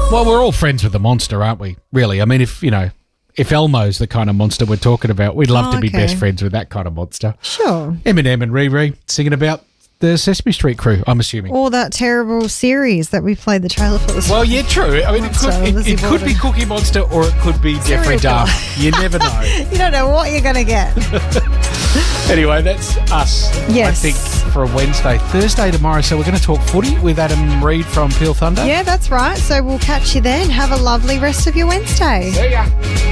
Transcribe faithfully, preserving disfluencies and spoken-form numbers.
Well, we're all friends with the monster, aren't we? Really? I mean, if, you know, if Elmo's the kind of monster we're talking about, we'd love Oh, to be okay. best friends with that kind of monster. Sure. Eminem and Riri singing about the Sesame Street crew, I'm assuming. Or that terrible series that we played the trailer for this Well, yeah, true. I mean, it could, Monster, it, Lizzie it could be Borden. Cookie Monster or it could be Jeffrey Serial killer. Dahmer. You never know. You don't know what you're going to get. Anyway, that's us, Yes. I think, for a Wednesday. Thursday tomorrow, so we're going to talk footy with Adam Reid from Peel Thunder. Yeah, that's right. So we'll catch you then. Have a lovely rest of your Wednesday. See ya.